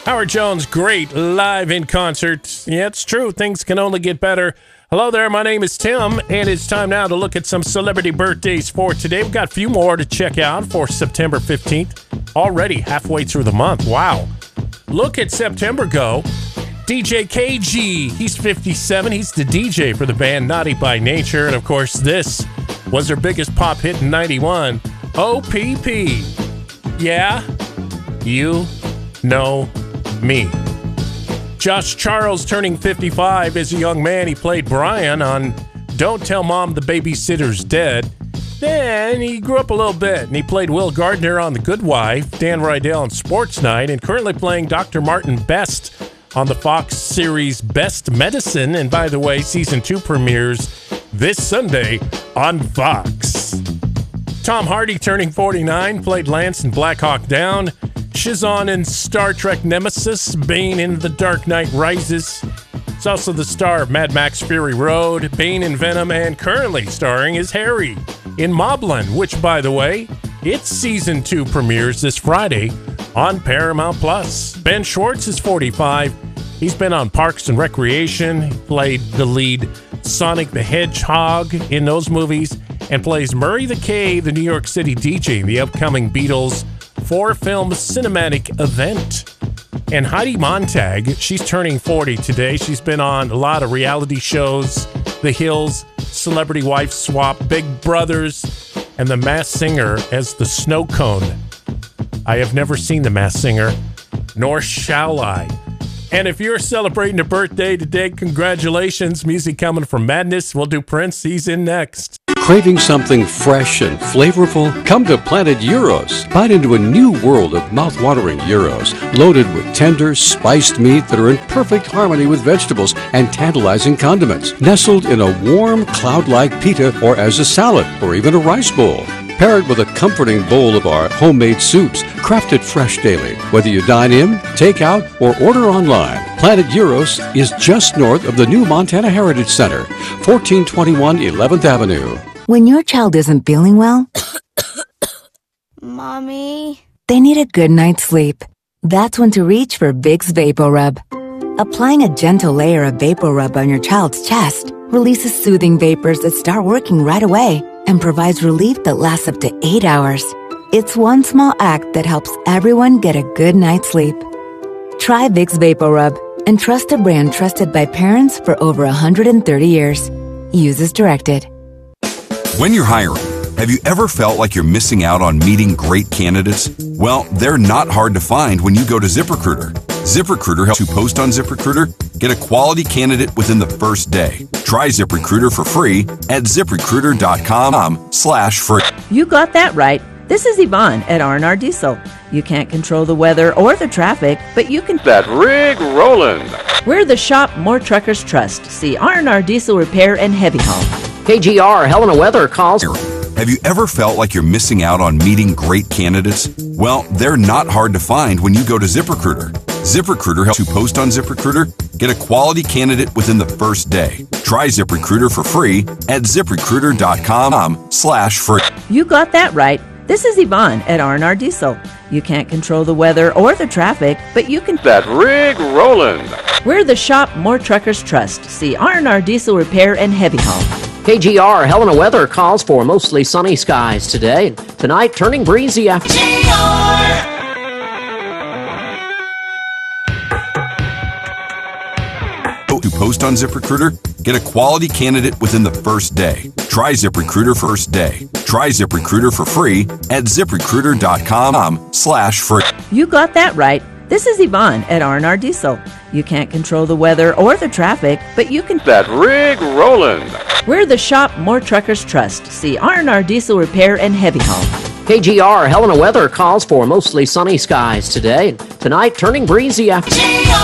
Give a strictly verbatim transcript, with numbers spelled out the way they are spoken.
Howard Jones, great live in concert. Yeah, it's true. Things can only get better. Hello there. My name is Tim, and it's time now to look at some celebrity birthdays for today. We've got a few more to check out for September fifteenth. Already halfway through the month. Wow. Look at September go. D J K G. He's fifty-seven. He's the D J for the band Naughty by Nature. And, of course, this was their biggest pop hit in ninety-one. O P P. Yeah, you know me. Josh Charles turning fifty-five. As a young man, he played Brian on Don't Tell Mom the Babysitter's Dead. Then he grew up a little bit, and he played Will Gardner on The Good Wife, Dan Rydell on Sports Night, and currently playing Doctor Martin Best on the Fox series Best Medicine. And by the way, season two premieres this Sunday on Fox. Tom Hardy turning forty-nine, played Lance in Black Hawk Down, Shazam in Star Trek Nemesis, Bane in The Dark Knight Rises. He's also the star of Mad Max Fury Road, Bane in Venom, and currently starring as Harry in Moblin, which, by the way, its season two premieres this Friday on Paramount Plus. Ben Schwartz is forty-five. He's been on Parks and Recreation. He played the lead Sonic the Hedgehog in those movies and plays Murray the K, the New York City D J, in the upcoming Beatles four-film cinematic event. And Heidi Montag, she's turning forty today. She's been on a lot of reality shows, The Hills, Celebrity Wife Swap, Big Brothers, and The Masked Singer as the Snow Cone. I have never seen The Masked Singer, nor shall I. And if you're celebrating a birthday today, congratulations. Music coming from Madness. We'll do Prince. He's in next. Craving something fresh and flavorful? Come to Planet Gyros. Bite into a new world of mouth-watering gyros, loaded with tender, spiced meat that are in perfect harmony with vegetables and tantalizing condiments, nestled in a warm, cloud-like pita or as a salad or even a rice bowl. Pair it with a comforting bowl of our homemade soups, crafted fresh daily. Whether you dine in, take out, or order online, Planet Gyros is just north of the new Montana Heritage Center, fourteen twenty-one eleventh Avenue. When your child isn't feeling well, Mommy, they need a good night's sleep. That's when to reach for Vicks VapoRub. Applying a gentle layer of VapoRub on your child's chest releases soothing vapors that start working right away and provides relief that lasts up to eight hours. It's one small act that helps everyone get a good night's sleep. Try Vicks VapoRub and trust a brand trusted by parents for over one hundred thirty years. Use as directed. When you're hiring, have you ever felt like you're missing out on meeting great candidates? Well, they're not hard to find when you go to ZipRecruiter. ZipRecruiter helps you post on ZipRecruiter, get a quality candidate within the first day. Try ZipRecruiter for free at ZipRecruiter.com slash free. You got that right. This is Yvonne at R and R Diesel. You can't control the weather or the traffic, but you can... That rig rollin'. We're the shop more truckers trust. See R and R Diesel Repair and Heavy Haul. K G R, Helena Weather calls... Have you ever felt like you're missing out on meeting great candidates? Well, they're not hard to find when you go to ZipRecruiter. ZipRecruiter helps you post on ZipRecruiter, get a quality candidate within the first day. Try ZipRecruiter for free at ZipRecruiter.com slash free. You got that right. This is Yvonne at R and R Diesel. You can't control the weather or the traffic, but you can... That rig rollin'. We're the shop more truckers trust. See R and R Diesel Repair and Heavy Haul. K G R, Helena Weather calls for mostly sunny skies today. Tonight, turning breezy after... To post on ZipRecruiter, get a quality candidate within the first day. Try ZipRecruiter first day. Try ZipRecruiter for free at ZipRecruiter.com slash free. You got that right. This is Yvonne at R and R Diesel. You can't control the weather or the traffic, but you can... That rig rollin'. We're the shop more truckers trust. See R and R Diesel Repair and Heavy Haul. K G R, Helena Weather calls for mostly sunny skies today. Tonight, turning breezy after...